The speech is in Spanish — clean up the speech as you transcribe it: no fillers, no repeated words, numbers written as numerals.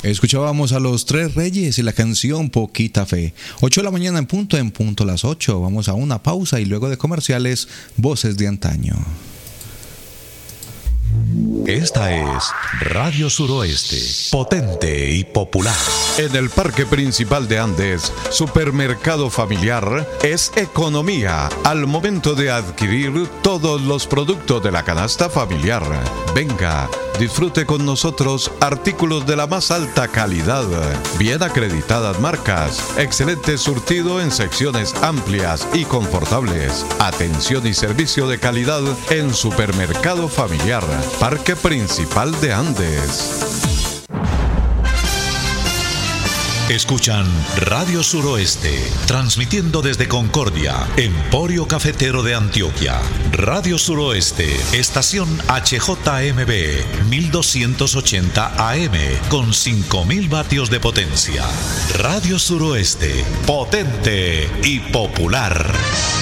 Escuchábamos a Los Tres Reyes y la canción Poquita Fe. 8 de la mañana en punto las 8. Vamos a una pausa y luego de comerciales, Voces de Antaño. Esta es Radio Suroeste, potente y popular. En el Parque Principal de Andes, Supermercado Familiar es economía al momento de adquirir todos los productos de la canasta familiar. Venga, disfrute con nosotros artículos de la más alta calidad, bien acreditadas marcas, excelente surtido en secciones amplias y confortables, atención y servicio de calidad en Supermercado Familiar, Parque Principal de Andes. Escuchan Radio Suroeste, transmitiendo desde Concordia, Emporio Cafetero de Antioquia. Radio Suroeste, estación HJMB, 1280 AM, con 5000 vatios de potencia. Radio Suroeste, potente y popular.